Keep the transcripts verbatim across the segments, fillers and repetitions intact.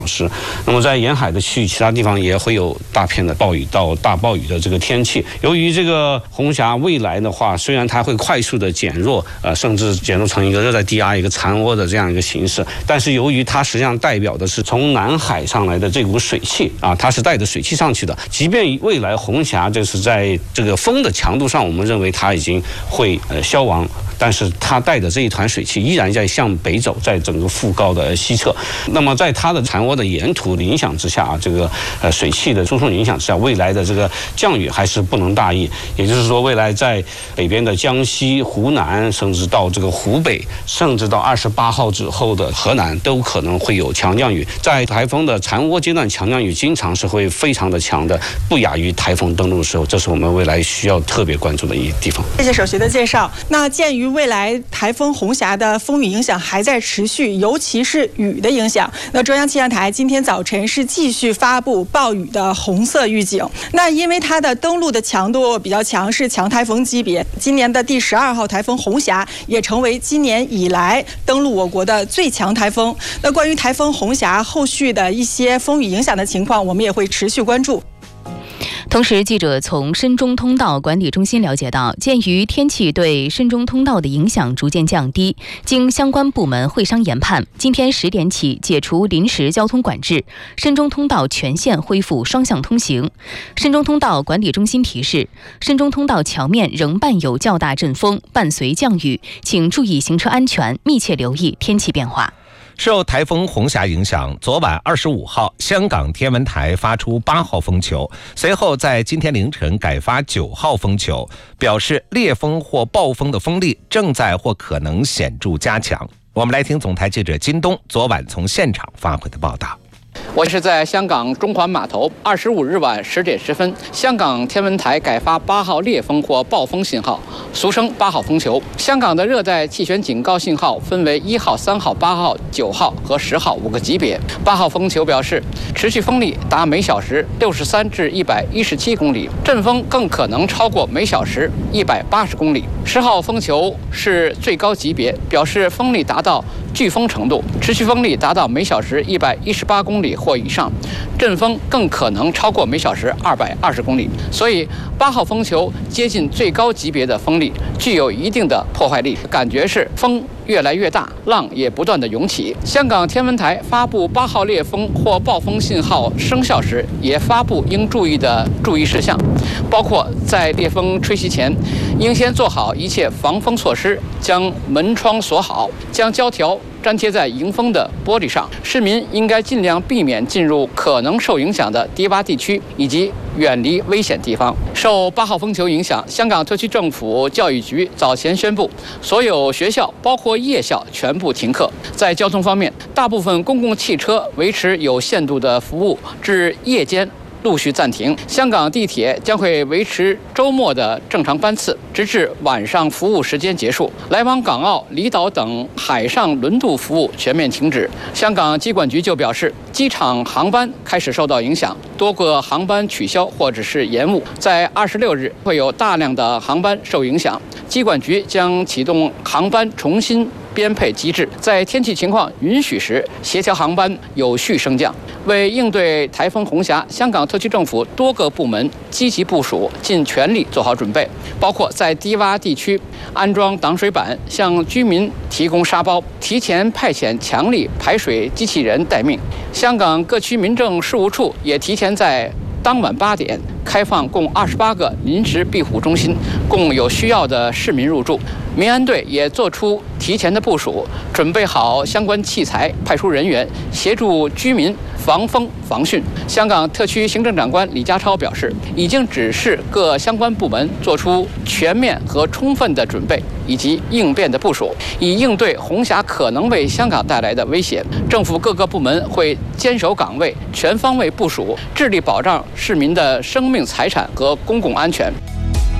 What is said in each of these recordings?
是，那么在沿海的区域，其他地方也会有大片的暴雨到大暴雨的这个天气。由于这个红霞未来的话，虽然它会快速的减弱，呃，甚至减弱成一个热带低压、一个残涡的这样一个形式，但是由于它实际上代表的是从南海上来的这股水汽啊，它是带着水汽上去的。即便未来红霞就是在这个风的强度上，我们认为它已经会呃消亡。但是它带着这一团水汽依然在向北走，在整个副高的西侧。那么在它的残涡的沿途的影响之下啊，这个呃水汽的输送影响之下，未来的这个降雨还是不能大意。也就是说，未来在北边的江西、湖南，甚至到这个湖北，甚至到二十八号之后的河南，都可能会有强降雨。在台风的残涡阶段，强降雨经常是会非常的强的，不亚于台风登陆的时候。这是我们未来需要特别关注的一个地方。 谢谢首席的介绍。那鉴于未来台风红霞的风雨影响还在持续，尤其是雨的影响。那中央气象台今天早晨是继续发布暴雨的红色预警。那因为它的登陆的强度比较强，是强台风级别。今年的第十二号台风红霞也成为今年以来登陆我国的最强台风。那关于台风红霞后续的一些风雨影响的情况，我们也会持续关注。 同时，记者从深中通道管理中心了解到，鉴于天气对深中通道的影响逐渐降低，经相关部门会商研判，今天十点起解除临时交通管制，深中通道全线恢复双向通行。深中通道管理中心提示，深中通道桥面仍伴有较大阵风，伴随降雨，请注意行车安全，密切留意天气变化。 受台风红霞影响，昨晚二十五号，香港天文台发出八号风球，随后在今天凌晨改发九号风球，表示烈风或暴风的风力正在或可能显著加强。我们来听总台记者金东昨晚从现场发回的报道。 我是在香港中环码头，二十五日晚十点十分，香港天文台改发八号烈风或暴风信号，俗称八号风球。香港的热带气旋警告信号分为一号、三号、八号、九号和十号五个级别。八号风球表示持续风力达每小时六十三至一百一十七公里，阵风更可能超过每小时一百八十公里。十号风球是最高级别，表示风力达到飓风程度，持续风力达到每小时一百一十八公里或以上，阵风更可能超过每小时二百二十公里。所以八号风球接近最高级别的风力，具有一定的破坏力，感觉是风越来越大，浪也不断的涌起。香港天文台发布八号烈风或暴风信号生效时，也发布应注意的注意事项，包括在烈风吹袭前，应先做好一切防风措施，将门窗锁好，将胶条粘贴在迎风的玻璃上。市民应该尽量避免进入可能受影响的低洼地区，以及远离危险地方。受八号风球影响，香港特区政府教育局早前宣布，所有学校包括夜校全部停课。在交通方面，大部分公共汽车维持有限度的服务至夜间陆续暂停。香港地铁将会维持周末的正常班次，直至晚上服务时间结束。来往港澳、离岛等海上轮渡服务全面停止。香港机管局就表示，机场航班开始受到影响，多个航班取消或者是延误。在二十六日会有大量的航班受影响，机管局将启动航班重新编配机制，在天气情况允许时，协调航班有序升降。为应对台风红霞，香港特区政府多个部门积极部署，尽全力做好准备，包括在低洼地区安装挡水板，向居民提供沙包，提前派遣强力排水机器人待命。香港各区民政事务处也提前在当晚八点开放共二十八个临时庇护中心，供有需要的市民入住。民安队也做出提前的部署，准备好相关器材，派出人员协助居民防风防汛。香港特区行政长官李家超表示，已经指示各相关部门做出全面和充分的准备以及应变的部署，以应对红霞可能为香港带来的威胁。政府各个部门会坚守岗位，全方位部署，致力保障市民的生命财产和公共安全。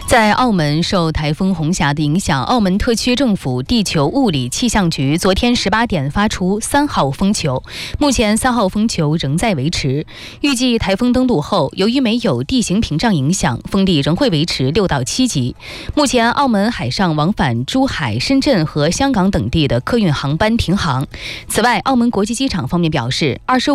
在澳门受台风红霞的影响，澳门特区政府地球物理气象局昨天十八点发出三号风球，目前三号风球仍在维持。预计台风登陆后，由于没有地形屏障影响，风力仍会维持六到七级。目前澳门海上往返珠海、深圳和香港等地的客运航班停航。此外，澳门国际机场方面表示，二十五